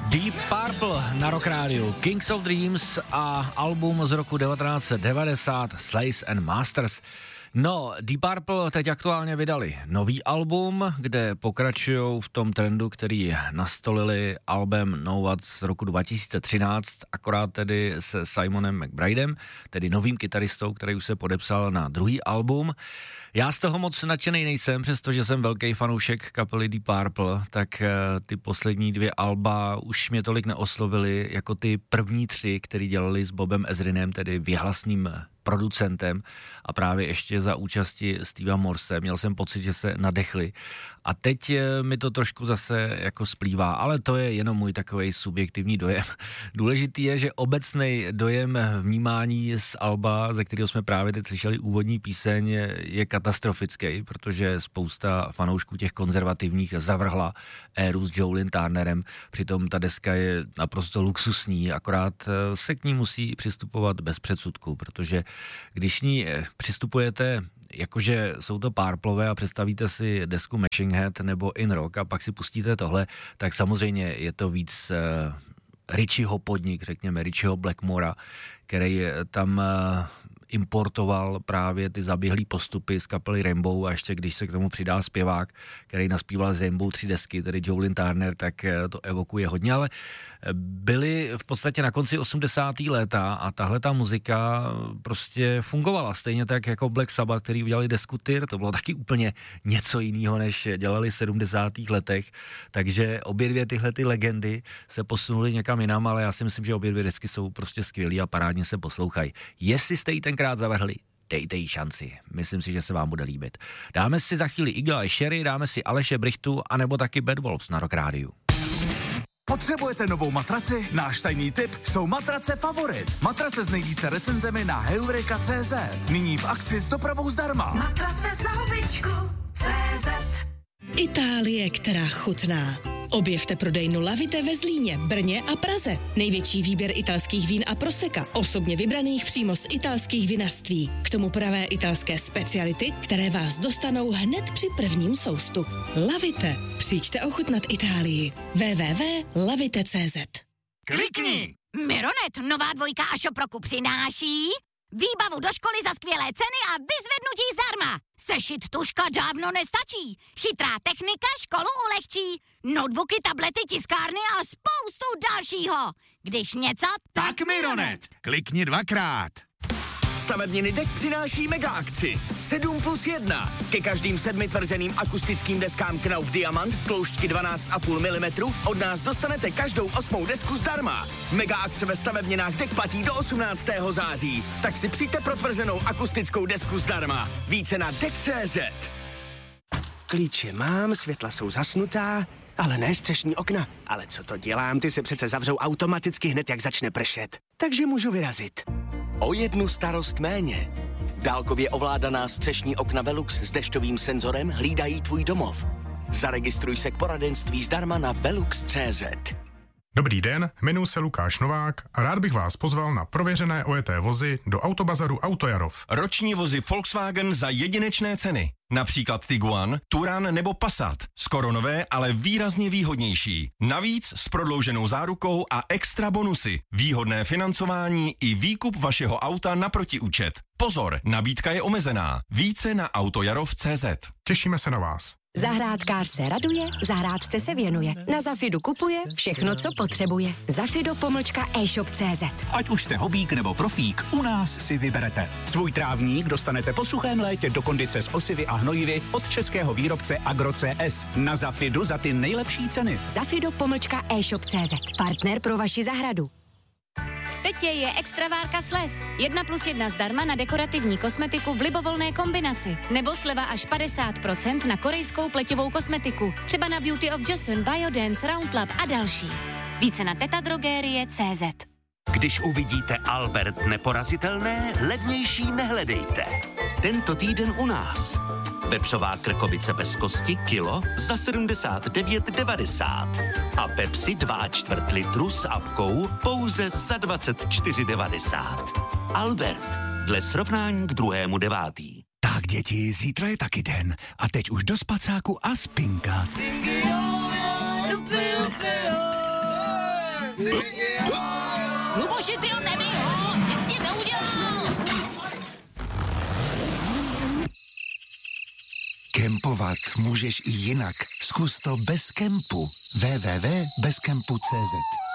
Deep Purple na Rock Radio, Kings of Dreams a album z roku 1990 Slaves and Masters. No, Deep Purple teď aktuálně vydali nový album, kde pokračují v tom trendu, který nastolili album No What z roku 2013, akorát tedy se Simonem McBridem, tedy novým kytaristou, který už se podepsal na druhý album. Já z toho moc nadšenej nejsem, přestože jsem velký fanoušek kapely Deep Purple, tak ty poslední dvě alba už mě tolik neoslovily jako ty první tři, který dělali s Bobem Ezrinem, tedy věhlasným producentem a právě ještě za účasti Steva Morse. Měl jsem pocit, že se nadechli a teď mi to trošku zase jako splývá, ale to je jenom můj takovej subjektivní dojem. Důležitý je, že obecný dojem vnímání z alba, ze kterého jsme právě teď slyšeli úvodní píseň, je katastrofický, protože spousta fanoušků těch konzervativních zavrhla éru s Joe Lynn Turnerem, přitom ta deska je naprosto luxusní, akorát se k ní musí přistupovat bez předsudku, protože když ní přistupujete, jakože jsou to Purplové a představíte si desku Machine Head nebo In Rock a pak si pustíte tohle, tak samozřejmě je to víc Richieho podnik, řekněme Richieho Blackmora, který tam importoval právě ty zaběhlý postupy z kapely Rainbow a ještě když se k tomu přidá zpěvák, který naspíval z Rainbow 3 desky, tedy Joe Lynn Turner, tak to evokuje hodně, ale byly v podstatě na konci 80. léta a tahle ta muzika prostě fungovala, stejně tak jako Black Sabbath, který udělali desku Tyr, to bylo taky úplně něco jiného, než dělali v 70. letech, takže obě dvě tyhle ty legendy se posunuly někam jinam, ale já si myslím, že obě dvě desky jsou prostě skvělý a parádně se poslouchají. Jestli jste ji tenkrát zavrhli, dejte jí šanci. Myslím si, že se vám bude líbit. Dáme si za chvíli Eagle a Sherry, dáme si Aleše Brichtu, anebo taky Bad Wolves na Rock Radio. Potřebujete novou matraci? Náš tajný tip jsou matrace Favorit. Matrace s nejvíce recenzemi na Heureka.cz. Nyní v akci s dopravou zdarma. Matrace za hubičku CZ. Itálie, která chutná. Objevte prodejnu Lavite ve Zlíně, Brně a Praze. Největší výběr italských vín a proseka, osobně vybraných přímo z italských vinařství. K tomu pravé italské speciality, které vás dostanou hned při prvním soustu. Lavite. Přijďte ochutnat Itálii. www.lavite.cz. Klikni! Mironet, nová dvojka a šoproku přináší výbavu do školy za skvělé ceny a vyzvednutí zdarma. Sešit tužka dávno nestačí. Chytrá technika školu ulehčí. Notebooky, tablety, tiskárny a spoustu dalšího. Když něco, Tak Mironet! Klikni dvakrát. Stavebniny DEK přináší mega akci 7+1. Ke každým 7 tvrzeným akustickým deskám Knauf Diamant tloušťky 12,5 mm od nás dostanete každou 8. desku zdarma. Mega akce ve stavebninách DEK platí do 18. září. Tak si přijďte pro tvrzenou akustickou desku zdarma. Více na DEK.cz. Klíče mám, světla jsou zasnutá, ale ne střešní okna. Ale co to dělám, ty se přece zavřou automaticky hned, jak začne pršet. Takže můžu vyrazit. O jednu starost méně. Dálkově ovládaná střešní okna Velux s dešťovým senzorem hlídají tvůj domov. Zaregistruj se k poradenství zdarma na velux.cz. Dobrý den, jmenuji se Lukáš Novák a rád bych vás pozval na prověřené ojeté vozy do autobazaru Autojarov. Roční vozy Volkswagen za jedinečné ceny. Například Tiguan, Touran nebo Passat. Skoro nové, ale výrazně výhodnější. Navíc s prodlouženou zárukou a extra bonusy. Výhodné financování i výkup vašeho auta na protiúčet. Pozor, nabídka je omezená. Více na autojarov.cz. Těšíme se na vás. Zahrádkář se raduje, zahrádce se věnuje. Na Zafidu kupuje všechno, co potřebuje. Zafido-e-shop.cz. Ať už jste hobík nebo profík, u nás si vyberete. Svůj trávník dostanete po suchém létě do kondice s osivy a hnojivy od českého výrobce Agro.cs. Na Zafidu za ty nejlepší ceny. Zafido-e-shop.cz. Partner pro vaši zahradu. V Tetě je extravárka slev. 1+1 zdarma na dekorativní kosmetiku v libovolné kombinaci. Nebo sleva až 50% na korejskou pletivou kosmetiku. Třeba na Beauty of Joseon, Biodance, Roundlab a další. Více na tetadrogerie.cz. Když uvidíte Albert neporazitelné, levnější nehledejte. Tento týden u nás. Vepřová krkovice bez kosti kilo za 79,90. A Pepsi 2,4 litru s apkou pouze za 24,90. Albert, dle srovnání k 2.9. Tak děti, zítra je taky den. A teď už do spacáku a spinkat. Luboši, ty ho nebij ho, nic ti neudělal. Kempovat můžeš i jinak. Zkus to bez kempu. www.bezkempu.cz